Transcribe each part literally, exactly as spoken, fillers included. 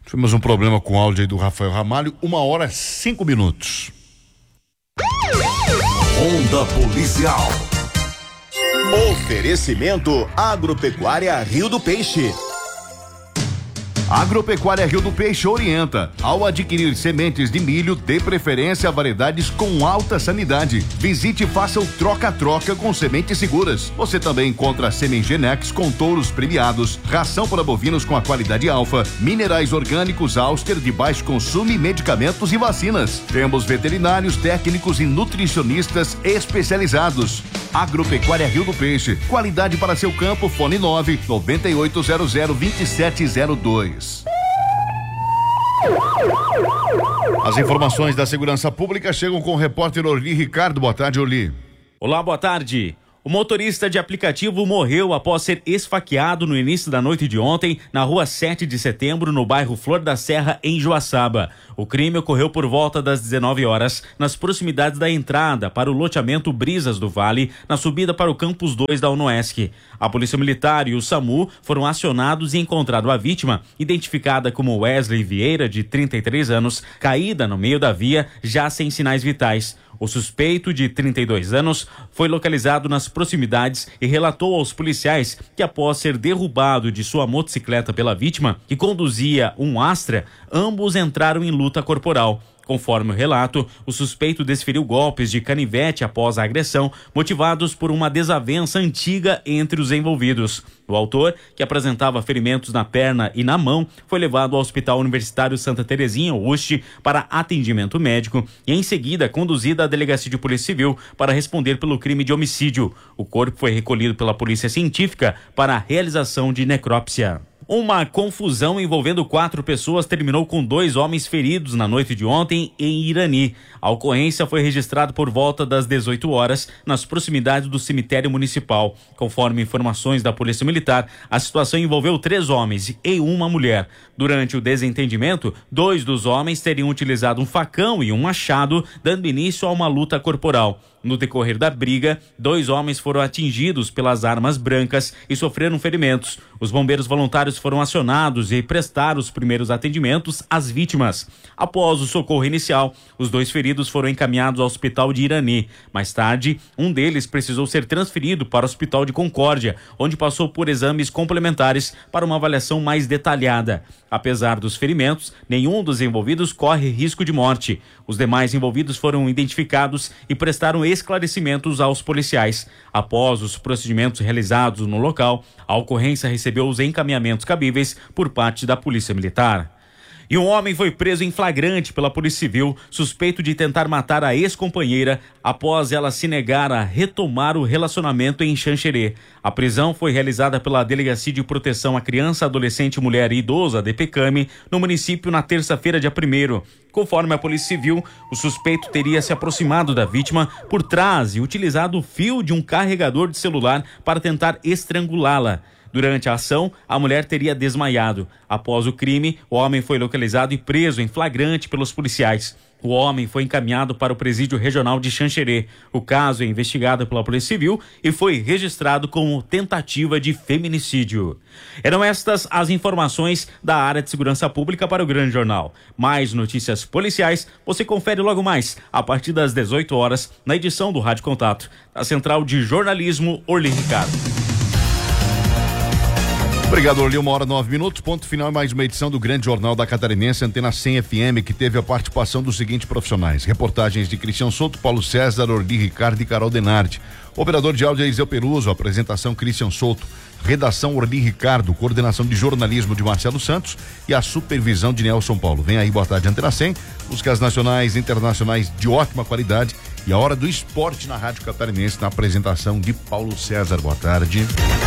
Tivemos um problema com o áudio aí do Rafael Ramalho, uma hora e cinco minutos. Onda Policial. Oferecimento Agropecuária Rio do Peixe. Agropecuária Rio do Peixe orienta. Ao adquirir sementes de milho, dê preferência a variedades com alta sanidade. Visite e faça o troca-troca com sementes seguras. Você também encontra Semengenex com touros premiados, ração para bovinos com a qualidade alfa, minerais orgânicos Auster de baixo consumo e medicamentos e vacinas. Temos veterinários, técnicos e nutricionistas especializados. Agropecuária Rio do Peixe. Qualidade para seu campo. Fone nove nove oito zero zero dois sete zero dois. As informações da segurança pública chegam com o repórter Orli Ricardo. Boa tarde, Orli. Olá, boa tarde. O motorista de aplicativo morreu após ser esfaqueado no início da noite de ontem na rua sete de setembro, no bairro Flor da Serra, em Joaçaba. O crime ocorreu por volta das dezenove horas, nas proximidades da entrada para o loteamento Brisas do Vale, na subida para o Campus dois da UNOESC. A Polícia Militar e o SAMU foram acionados e encontraram a vítima, identificada como Wesley Vieira, de trinta e três anos, caída no meio da via, já sem sinais vitais. O suspeito, de trinta e dois anos, foi localizado nas proximidades e relatou aos policiais que, após ser derrubado de sua motocicleta pela vítima, que conduzia um Astra, ambos entraram em luta corporal. Conforme o relato, o suspeito desferiu golpes de canivete após a agressão, motivados por uma desavença antiga entre os envolvidos. O autor, que apresentava ferimentos na perna e na mão, foi levado ao Hospital Universitário Santa Terezinha, U S T, para atendimento médico e, em seguida, conduzido à Delegacia de Polícia Civil para responder pelo crime de homicídio. O corpo foi recolhido pela Polícia Científica para a realização de necrópsia. Uma confusão envolvendo quatro pessoas terminou com dois homens feridos na noite de ontem em Irani. A ocorrência foi registrada por volta das dezoito horas nas proximidades do cemitério municipal. Conforme informações da Polícia Militar, a situação envolveu três homens e uma mulher. Durante o desentendimento, dois dos homens teriam utilizado um facão e um machado, dando início a uma luta corporal. No decorrer da briga, dois homens foram atingidos pelas armas brancas e sofreram ferimentos. Os bombeiros voluntários foram acionados e prestaram os primeiros atendimentos às vítimas. Após o socorro inicial, os dois feridos foram encaminhados ao hospital de Irani. Mais tarde, um deles precisou ser transferido para o hospital de Concórdia, onde passou por exames complementares para uma avaliação mais detalhada. Apesar dos ferimentos, nenhum dos envolvidos corre risco de morte. Os demais envolvidos foram identificados e prestaram esclarecimentos aos policiais. Após os procedimentos realizados no local, a ocorrência recebeu os encaminhamentos cabíveis por parte da Polícia Militar. E um homem foi preso em flagrante pela Polícia Civil, suspeito de tentar matar a ex-companheira após ela se negar a retomar o relacionamento em Xanxerê. A prisão foi realizada pela Delegacia de Proteção à Criança, Adolescente, Mulher e Idoso, a DPCAMI, no município na terça-feira, dia primeiro. Conforme a Polícia Civil, o suspeito teria se aproximado da vítima por trás e utilizado o fio de um carregador de celular para tentar estrangulá-la. Durante a ação, a mulher teria desmaiado. Após o crime, o homem foi localizado e preso em flagrante pelos policiais. O homem foi encaminhado para o Presídio Regional de Xanxerê. O caso é investigado pela Polícia Civil e foi registrado como tentativa de feminicídio. Eram estas as informações da área de segurança pública para o Grande Jornal. Mais notícias policiais você confere logo mais, a partir das dezoito horas, na edição do Rádio Contato, da Central de Jornalismo Orli Ricardo. Obrigado, Orli. Uma hora, nove minutos. Ponto final, mais uma edição do Grande Jornal da Catarinense, Antena cem F M, que teve a participação dos seguintes profissionais. Reportagens de Cristian Souto, Paulo César, Orli Ricardo e Carol Denardi. Operador de áudio, Eliseu Peruso. Apresentação, Cristian Souto. Redação, Orli Ricardo. Coordenação de jornalismo de Marcelo Santos e a supervisão de Nelson Paulo. Vem aí, boa tarde, Antena cem. Músicas nacionais e internacionais de ótima qualidade. E a hora do esporte na Rádio Catarinense, na apresentação de Paulo César. Boa tarde.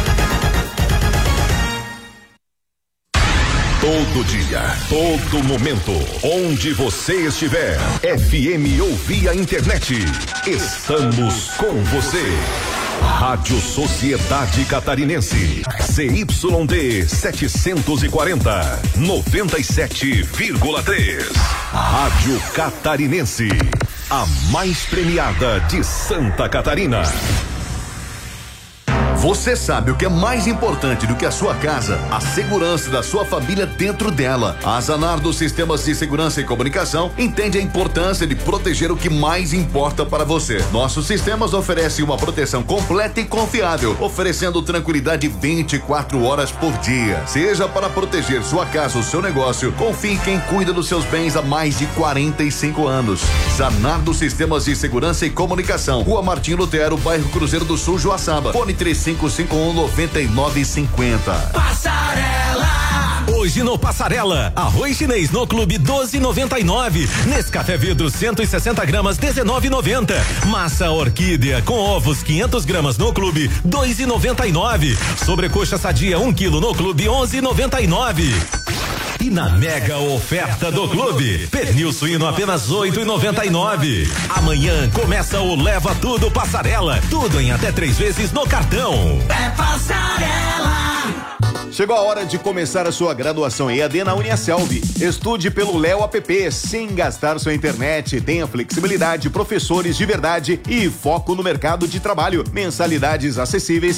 Todo dia, todo momento, onde você estiver, F M ou via internet, estamos com você. Rádio Sociedade Catarinense, C Y D setecentos e quarenta, noventa e sete vírgula três. Rádio Catarinense, a mais premiada de Santa Catarina. Você sabe o que é mais importante do que a sua casa? A segurança da sua família dentro dela. A Zanardo Sistemas de Segurança e Comunicação entende a importância de proteger o que mais importa para você. Nossos sistemas oferecem uma proteção completa e confiável, oferecendo tranquilidade vinte e quatro horas por dia. Seja para proteger sua casa ou seu negócio, confie em quem cuida dos seus bens há mais de quarenta e cinco anos. Zanardo Sistemas de Segurança e Comunicação, Rua Martim Lutero, bairro Cruzeiro do Sul, Joaçaba. Fone três cinco cinco um nove nove cinco zero. Passarela! Hoje no Passarela, arroz chinês no Clube doze e noventa e nove. Nescafé vidro cento e sessenta gramas dezenove e noventa. Massa orquídea com ovos quinhentas gramas no Clube dois e noventa e nove. Sobrecoxa sadia um quilo no Clube onze e noventa e nove. E na mega oferta do Clube, pernil suíno apenas oito e noventa e nove. Amanhã começa o Leva Tudo Passarela, tudo em até três vezes no cartão. É Passarela. Chegou a hora de começar a sua graduação em E A D na Uniaselv. Estude pelo Léo App sem gastar sua internet. Tenha flexibilidade, professores de verdade e foco no mercado de trabalho. Mensalidades acessíveis